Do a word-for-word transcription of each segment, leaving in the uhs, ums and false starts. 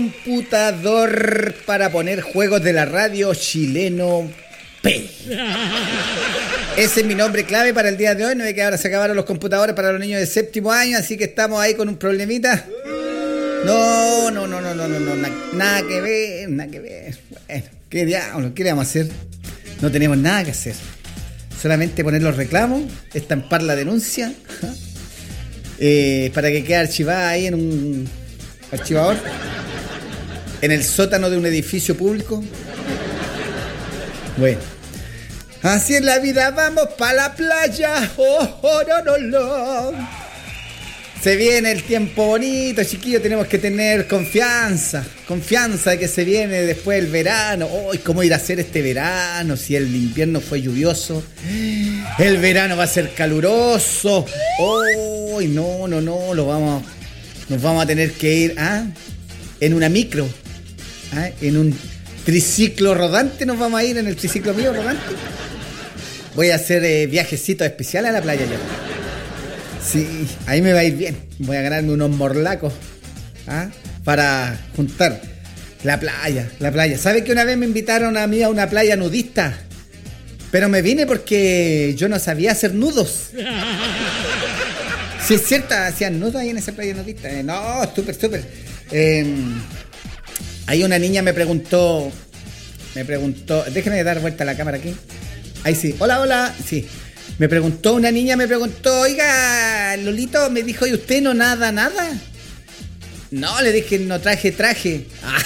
Computador para poner juegos de la radio chileno P. Ese es mi nombre clave para el día de hoy. No es que ahora se acabaron los computadores para los niños de séptimo año, así que estamos ahí con un problemita. No, no, no, no, no, no, no, na- nada que ver, nada que ver. Bueno, ¿qué diablos? ¿Qué le vamos a hacer? No tenemos nada que hacer. Solamente poner los reclamos, estampar la denuncia, eh, para que quede archivada ahí en un archivador, en el sótano de un edificio público. Bueno, así es la vida, vamos pa' la playa. Oh, oh, no, no, no. Se viene el tiempo bonito, chiquillos, tenemos que tener confianza, confianza de que se viene después el verano. Oh, ¿cómo irá a ser este verano? Si el invierno fue lluvioso, el verano va a ser caluroso. Oh, no, no, no, lo vamos, nos vamos a tener que ir, ¿ah? En una micro, ¿ah? En un triciclo rodante nos vamos a ir, en el triciclo mío rodante. Voy a hacer eh, viajecitos especiales a la playa ya. Sí, ahí me va a ir bien. Voy a ganarme unos morlacos, ¿ah? Para juntar la playa, la playa. ¿Sabe que una vez me invitaron a mí a una playa nudista? Pero me vine porque yo no sabía hacer nudos. Sí, es cierto, hacían nudos ahí en esa playa nudista. Eh, no, súper, súper. Eh, ahí una niña me preguntó, me preguntó, déjeme dar vuelta a la cámara aquí. Ahí sí, hola, hola, sí. Me preguntó, una niña me preguntó, oiga, Lolito, me dijo, ¿y usted no nada, nada? No, le dije, no traje, traje. Ah.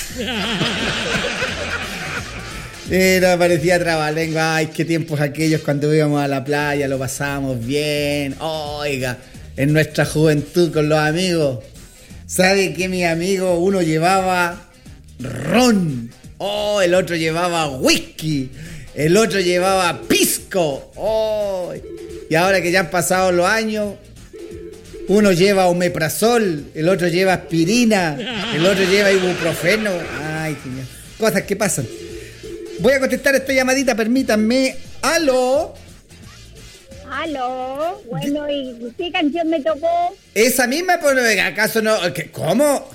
Era, parecía trabalengua. Ay, qué tiempos aquellos cuando íbamos a la playa, lo pasábamos bien. Oiga, en nuestra juventud con los amigos. ¿Sabe qué, mi amigo? Uno llevaba ron. Oh, el otro llevaba whisky. El otro llevaba pisco. Oh, y ahora que ya han pasado los años, uno lleva omeprazol, el otro lleva aspirina, el otro lleva ibuprofeno. Ay, señor. Cosas que pasan. Voy a contestar esta llamadita, permítanme. ¿Aló? Aló. Bueno, ¿y qué canción me tocó? Esa misma, pues, ¿acaso no? ¿Cómo?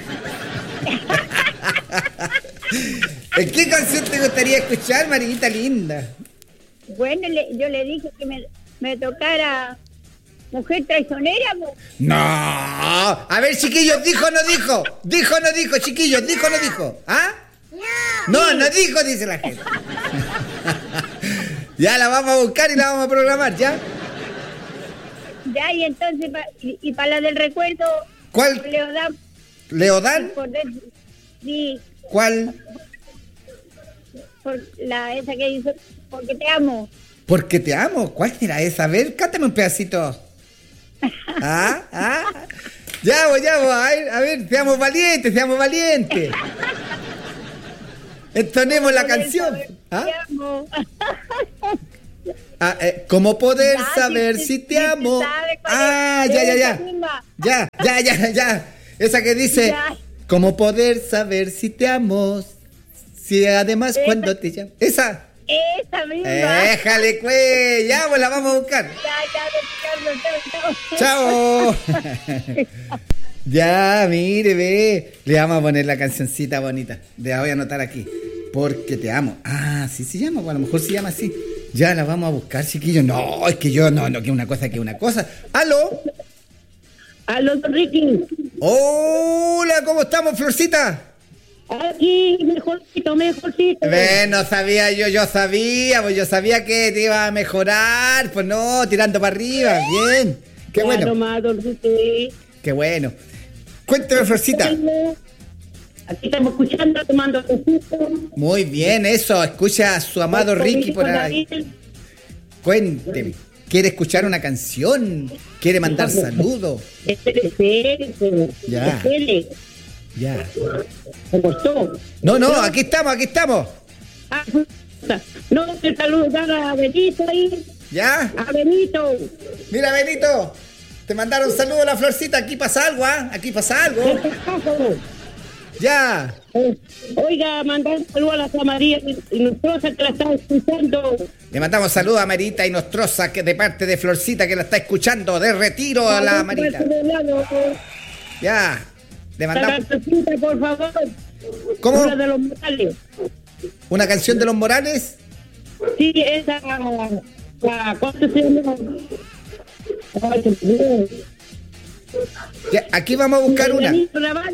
¿Qué canción te gustaría escuchar, Mariguita linda? Bueno, le, yo le dije que me, me tocara Mujer Traicionera. Mo. No, a ver, chiquillos, ¿dijo o no dijo? ¿Dijo o no dijo, chiquillos? ¿Dijo o no dijo? ¿Ah? No, no, no dijo, dice la gente. Ya la vamos a buscar y la vamos a programar, ¿ya? Ya, y entonces, pa, y, y para la del recuerdo... ¿Cuál? Leodán. ¿Leodán? Por de, sí. ¿Cuál? Por la esa que hizo, Porque te amo. Porque te amo. ¿Cuál era esa? A ver, cántame un pedacito. ¿Ah? ¿Ah? Ya, vos, ya, vos. A ver, a ver, seamos valientes, seamos valientes. Entonemos la canción. ¿Ah? Te amo. Ah, eh, ¿cómo poder Ya, saber si, si si, te si amo? Ah, es, ya, ya, ya. esa misma. Ya, ya, ya, ya. Esa que dice, Ya. ¿cómo poder saber si te amo? Si además Esa. cuando te llamo. Esa. Esa misma. Déjale, pues. Ya, pues la vamos a buscar. Ya, ya, chao, chao. Chao. Ya, mire, ve. Le vamos a poner la cancioncita bonita. La voy a anotar aquí. Porque te amo. Ah, sí se llama, pues a lo mejor se llama así. Ya la vamos a buscar, chiquillos. No, es que yo, no, no, que una cosa, que una cosa. ¿Aló? Aló, don Ricky. Hola, ¿cómo estamos, Florcita? Aquí, mejorcito, mejorcito. Ve, no sabía yo, yo sabía, pues yo sabía que te iba a mejorar. Pues no, tirando para arriba. Bien. Qué Ya bueno. nomás, don Ricky. Qué bueno. Cuénteme, Florcita. Aquí estamos escuchando, tomando cafecito. Muy bien, eso. Escucha a su amado Ricky por ahí. Cuénteme. ¿Quiere escuchar una canción? ¿Quiere mandar saludos? Espere, espere. Ya. Espere. Ya. Se cortó. No, no, aquí estamos, aquí estamos. Ah, no, te saludar a Benito ahí. ¿Ya? A Benito. Mira, Benito. Te mandaron saludos a la Florcita. Aquí pasa algo, ¿ah? Aquí pasa algo. Ya. Eh, oiga, mandar un saludo a la tía María Inostroza que la está escuchando. Le mandamos saludos a Marita Inostroza, que de parte de Florcita, que la está escuchando. De retiro a la Marita. Ya. Le La mandamos. cancioncita, por favor. ¿Cómo? Una de los Morales. ¿Una canción de los Morales? Sí, esa. La, ¿Cuánto se llama? Ay, se me olvidó. Ya, aquí vamos a buscar una. Benito Naval.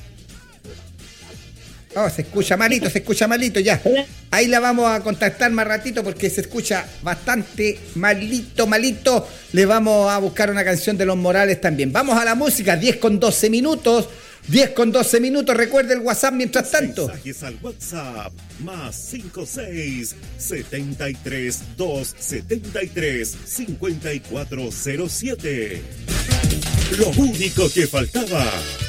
Oh, se escucha malito, se escucha malito ya. Ahí la vamos a contactar más ratito porque se escucha bastante malito, malito. Le vamos a buscar una canción de los Morales también. Vamos a la música, diez con doce minutos. diez con doce minutos, recuerde el WhatsApp mientras tanto. Mensajes al WhatsApp, más cinco seis, setenta y tres, dos setenta y tres, cincuenta y cuatro cero siete. Lo único que faltaba.